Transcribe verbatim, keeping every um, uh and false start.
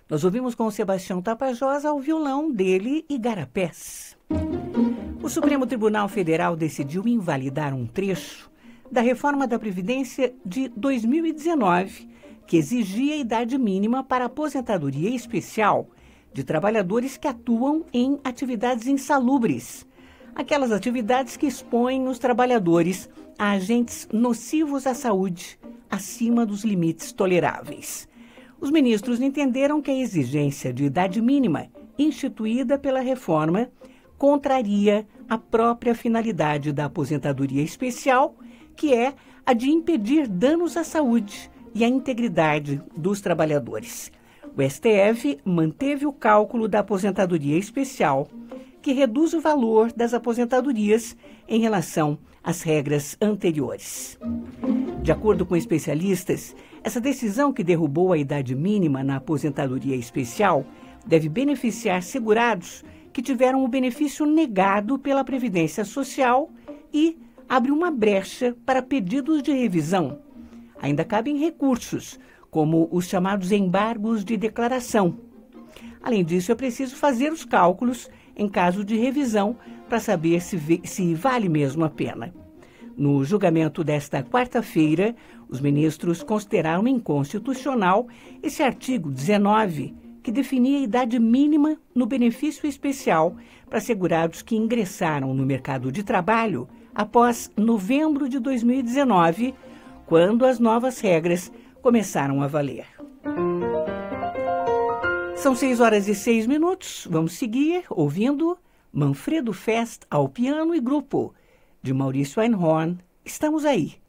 Nós ouvimos com o Sebastião Tapajós ao violão dele Igarapés. O Supremo Tribunal Federal decidiu invalidar um trecho da reforma da Previdência de dois mil e dezenove, que exigia a idade mínima para aposentadoria especial de trabalhadores que atuam em atividades insalubres, aquelas atividades que expõem os trabalhadores a agentes nocivos à saúde acima dos limites toleráveis. Os ministros entenderam que a exigência de idade mínima instituída pela reforma contraria a própria finalidade da aposentadoria especial, que é a de impedir danos à saúde e à integridade dos trabalhadores. O S T F manteve o cálculo da aposentadoria especial, que reduz o valor das aposentadorias em relação às regras anteriores. De acordo com especialistas, essa decisão que derrubou a idade mínima na aposentadoria especial deve beneficiar segurados que tiveram o benefício negado pela Previdência Social e abre uma brecha para pedidos de revisão. Ainda cabem recursos, como os chamados embargos de declaração. Além disso, é preciso fazer os cálculos em caso de revisão para saber se, se vale mesmo a pena. No julgamento desta quarta-feira, os ministros consideraram inconstitucional esse artigo dezenove, que definia a idade mínima no benefício especial para segurados que ingressaram no mercado de trabalho após novembro de dois mil e dezenove, quando as novas regras começaram a valer. São seis horas e seis minutos. Vamos seguir ouvindo Manfredo Fest ao piano e grupo, de Maurício Einhorn. Estamos aí.